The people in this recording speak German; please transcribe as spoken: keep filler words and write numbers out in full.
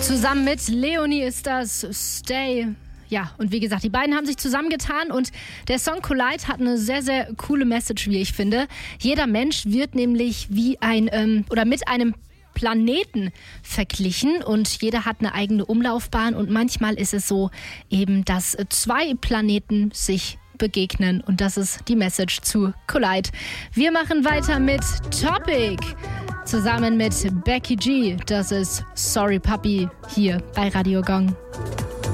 Zusammen mit Leonie ist das Stay. Ja, und wie gesagt, die beiden haben sich zusammengetan und der Song Collide hat eine sehr, sehr coole Message, wie ich finde. Jeder Mensch wird nämlich wie ein, ähm, oder mit einem Planeten verglichen und jeder hat eine eigene Umlaufbahn und manchmal ist es so eben, dass zwei Planeten sich begegnen und das ist die Message zu Collide. Wir machen weiter mit Topic zusammen mit Becky G. Das ist Sorry Puppy hier bei Radio Gong.